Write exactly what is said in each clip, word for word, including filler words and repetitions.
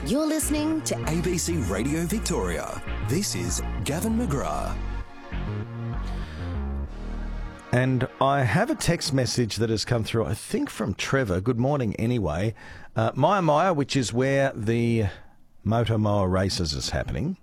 You're listening to A B C Radio Victoria. This is Gavin McGrath. And I have a text message that has come through, I think from Trevor. Good morning anyway. Uh, Maya Maya, which is where the Motor Moa races is happening.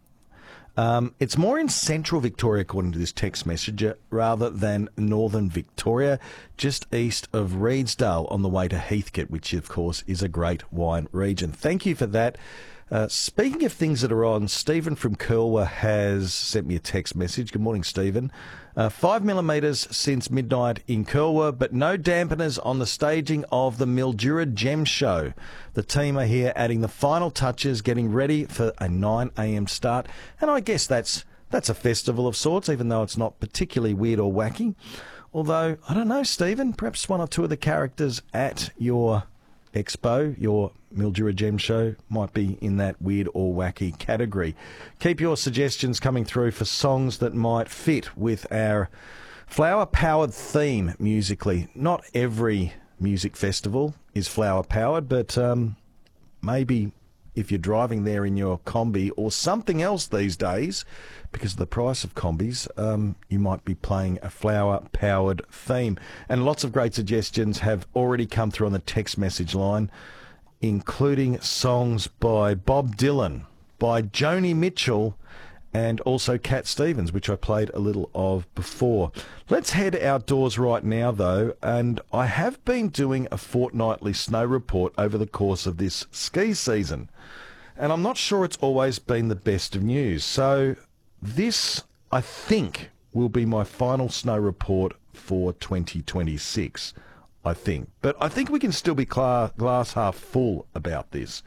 Um, it's more in central Victoria, according to this text message, uh, rather than northern Victoria, just east of Reedsdale on the way to Heathcote, which, of course, is a great wine region. Thank you for that. Uh, speaking of things that are on, Stephen from Curlwa has sent me a text message. Good morning, Stephen. Uh, five millimetres since midnight in Curlwa, but no dampeners on the staging of the Mildura Gem Show. The team are here adding the final touches, getting ready for a nine a.m. start. And I guess that's that's a festival of sorts, even though it's not particularly weird or wacky. Although, I don't know, Stephen, perhaps one or two of the characters at your expo, your Mildura Gem Show, might be in that weird or wacky category. Keep your suggestions coming through for songs that might fit with our flower-powered theme musically. Not every music festival is flower-powered, but um, maybe if you're driving there in your Kombi or something else these days, because of the price of Kombis, um, you might be playing a flower-powered theme. And lots of great suggestions have already come through on the text message line, including songs by Bob Dylan, by Joni Mitchell, and also Cat Stevens, which I played a little of before. Let's head outdoors right now, though, and I have been doing a fortnightly snow report over the course of this ski season, and I'm not sure it's always been the best of news. So this, I think, will be my final snow report for twenty twenty-six, I think. But I think we can still be cla- glass half full about this.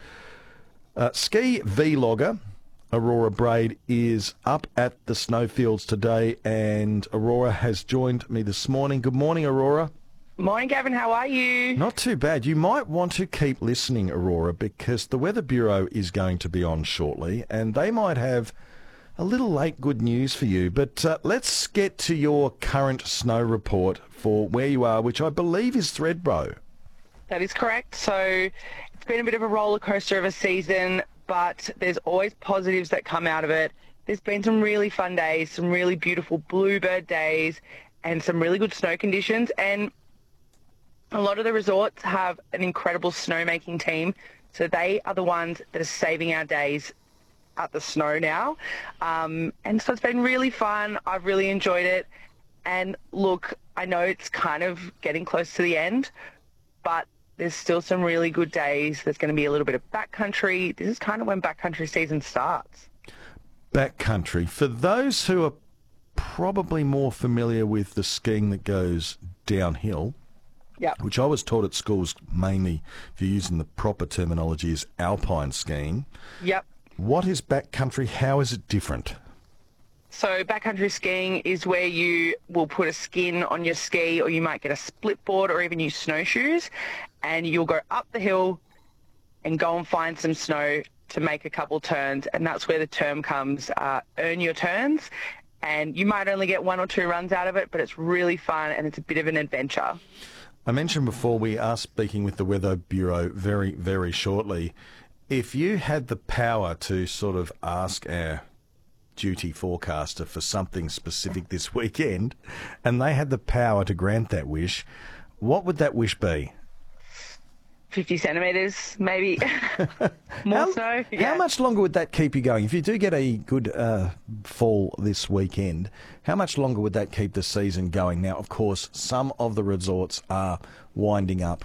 Uh, ski vlogger Aurora Braid is up at the snowfields today, and Aurora has joined me this morning. Good morning, Aurora. Morning, Gavin. How are you? Not too bad. You might want to keep listening, Aurora, because the Weather Bureau is going to be on shortly, and they might have a little late good news for you. But uh, let's get to your current snow report for where you are, which I believe is Thredbo. That is correct. So it's been a bit of a roller coaster of a season, but there's always positives that come out of it. There's been some really fun days, some really beautiful bluebird days, and some really good snow conditions. And a lot of the resorts have an incredible snowmaking team, so they are the ones that are saving our days at the snow now. Um, and so it's been really fun. I've really enjoyed it. And look, I know it's kind of getting close to the end, but there's still some really good days. There's going to be a little bit of backcountry. This is kind of when backcountry season starts. Backcountry. For those who are probably more familiar with the skiing that goes downhill, Yep. which I was taught at schools mainly, if you're using the proper terminology, is alpine skiing. Yep. What is backcountry? How is it different? So backcountry skiing is where you will put a skin on your ski, or you might get a split board or even use snowshoes, and you'll go up the hill and go and find some snow to make a couple turns. And that's where the term comes, uh, earn your turns. And you might only get one or two runs out of it, but it's really fun and it's a bit of an adventure. I mentioned before we are speaking with the Weather Bureau very, very shortly. If you had the power to sort of ask our duty forecaster for something specific this weekend, and they had the power to grant that wish, what would that wish be? fifty centimetres, maybe. More how, snow. Yeah. How much longer would that keep you going? If you do get a good uh, fall this weekend, how much longer would that keep the season going? Now, of course, some of the resorts are winding up